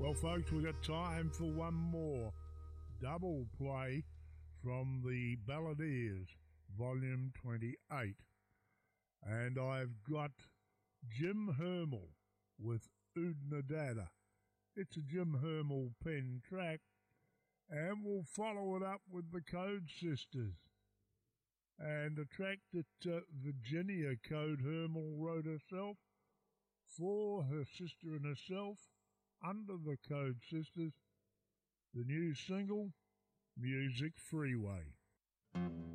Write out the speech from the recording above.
Well, folks, we got time for one more double play from the Balladeers, Volume 28. And I've got Jim Hermel with Oodnadatta. It's a Jim Hermel pen track, and we'll follow it up with the Code Sisters. And a track that Virginia Code Hermel wrote herself for her sister and herself under the Code Sisters. The new single, Music Freeway.